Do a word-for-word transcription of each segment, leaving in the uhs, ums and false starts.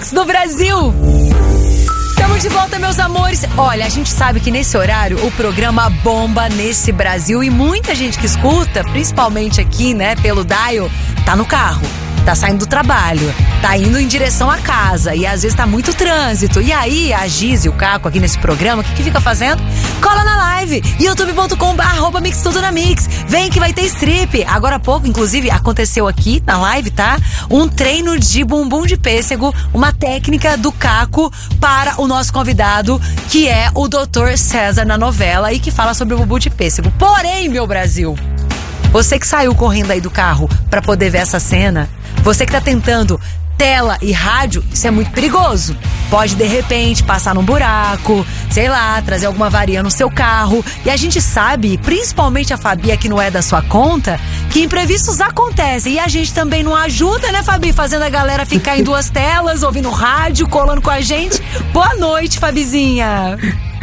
Mix do Brasil. Estamos de volta, meus amores. Olha, a gente sabe que nesse horário o programa bomba nesse Brasil e muita gente que escuta, principalmente aqui, né, pelo dial, tá no carro, tá saindo do trabalho, tá indo em direção à casa e às vezes tá muito trânsito. E aí, a Giz e o Caco aqui nesse programa, o que que fica fazendo? Cola na live, youtube ponto com barra arroba mix tudo na mix. Vem que vai ter strip. Agora há pouco, inclusive, aconteceu aqui na live, tá? Um treino de bumbum de pêssego, uma técnica do Caco para o nosso convidado, que é o doutor César na novela e que fala sobre o bumbum de pêssego. Porém, meu Brasil, você que saiu correndo aí do carro pra poder ver essa cena, você que tá tentando tela e rádio, isso é muito perigoso. Pode, de repente, passar num buraco, sei lá, trazer alguma avaria no seu carro. E a gente sabe, principalmente a Fabi, que não é da sua conta, que imprevistos acontecem. E a gente também não ajuda, né, Fabi? Fazendo a galera ficar em duas telas, ouvindo rádio, colando com a gente. Boa noite, Fabizinha.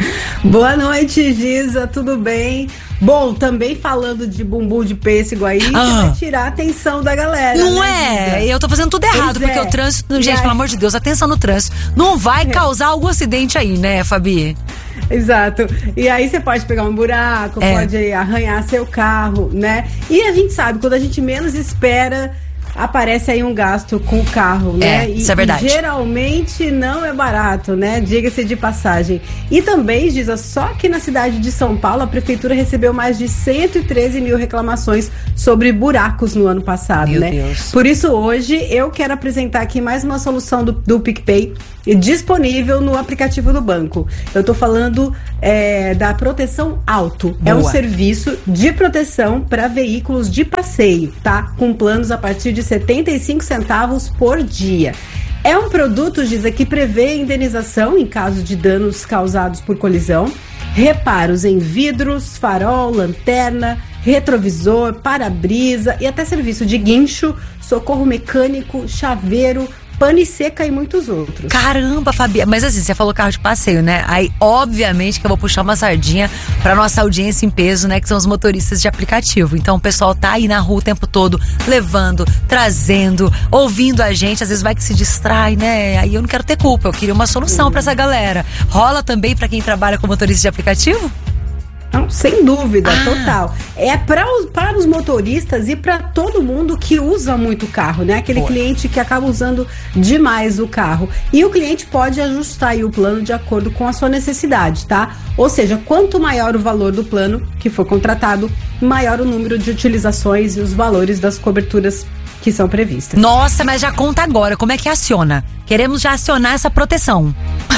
Boa noite, Giza, tudo bem? Bom, também falando de bumbum de pêssego aí, ah. vai tirar a atenção da galera. Não né, é? Eu tô fazendo tudo errado, pois porque é. o trânsito, gente, aí... pelo amor de Deus, atenção no trânsito. Não vai é. causar algum acidente aí, né, Fabi? Exato. E aí você pode pegar um buraco, é. pode arranhar seu carro, né? E a gente sabe, quando a gente menos espera, aparece aí um gasto com o carro, né? É, e, isso é verdade. E geralmente não é barato, né? Diga-se de passagem. E também, Giza, só que na cidade de São Paulo, a prefeitura recebeu mais de cento e treze mil reclamações sobre buracos no ano passado, Meu né? Deus. Por isso, hoje, eu quero apresentar aqui mais uma solução do, do PicPay disponível no aplicativo do banco. Eu tô falando é, da Proteção Auto. Boa. É um serviço de proteção para veículos de passeio, tá? Com planos a partir de setenta e cinco centavos por dia. É um produto, Giza, que prevê indenização em caso de danos causados por colisão, reparos em vidros, farol, lanterna, retrovisor, para-brisa e até serviço de guincho, socorro mecânico, chaveiro, pane seca e muitos outros. Caramba, Fabi, mas assim, você falou carro de passeio, né? Aí, obviamente, que eu vou puxar uma sardinha pra nossa audiência em peso, né? Que são os motoristas de aplicativo. Então, o pessoal tá aí na rua o tempo todo, levando, trazendo, ouvindo a gente. Às vezes vai que se distrai, né? Aí eu não quero ter culpa, eu queria uma solução pra essa galera. Rola também pra quem trabalha com motorista de aplicativo? Não, sem dúvida, ah. total. É para os, para os motoristas e para todo mundo que usa muito o carro, né? Aquele Boa. cliente que acaba usando demais o carro. E o cliente pode ajustar aí o plano de acordo com a sua necessidade, tá? Ou seja, quanto maior o valor do plano que for contratado, maior o número de utilizações e os valores das coberturas que são previstas. Nossa, mas já conta agora, como é que aciona? Queremos já acionar essa proteção.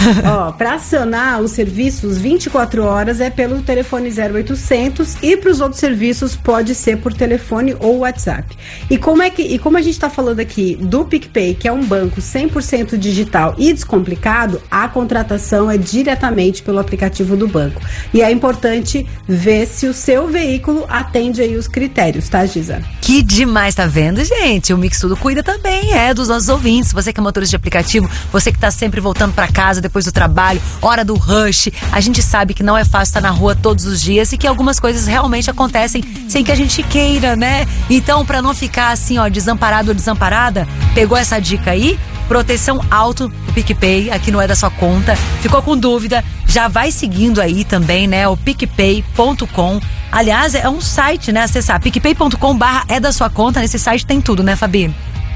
Ó, para acionar os serviços vinte e quatro horas é pelo telefone zero oitocentos e para os outros serviços pode ser por telefone ou WhatsApp. E como é que e como a gente está falando aqui do PicPay, que é um banco cem por cento digital e descomplicado, a contratação é diretamente pelo aplicativo do banco. E é importante ver se o seu veículo atende aí os critérios, tá, Giza? Que demais, tá vendo, gente? O Mix Tudo cuida também, é, dos nossos ouvintes. Você que é motorista de aplicativo, você que tá sempre voltando pra casa depois do trabalho, hora do rush. A gente sabe que não é fácil estar na rua todos os dias e que algumas coisas realmente acontecem sem que a gente queira, né? Então, pra não ficar assim, ó, desamparado ou desamparada, pegou essa dica aí? Proteção Auto do PicPay, aqui não é da sua conta. Ficou com dúvida? Já vai seguindo aí também, né? O picpay ponto com. Aliás, é um site, né? Acessar picpay ponto com barra é da sua conta. Nesse site tem tudo, né, Fabi?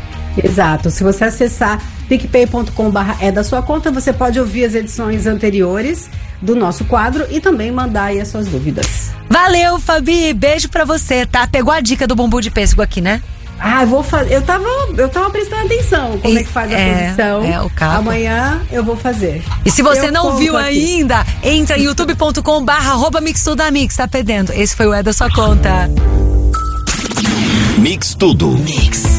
Exato. Se você acessar picpay ponto com barra é da sua conta, você pode ouvir as edições anteriores do nosso quadro e também mandar aí as suas dúvidas. Valeu, Fabi. Beijo pra você, tá? Pegou a dica do bumbum de pêssego aqui, né? Ah, eu vou fazer. Eu tava, eu tava prestando atenção como e, é que faz a é, posição. É, o cabo. Amanhã eu vou fazer. E se você eu não viu aqui. ainda, entra em youtube ponto com barra arroba mix tudo na mix, tá perdendo. Esse foi o É da Sua Conta. Mix Tudo. Mix.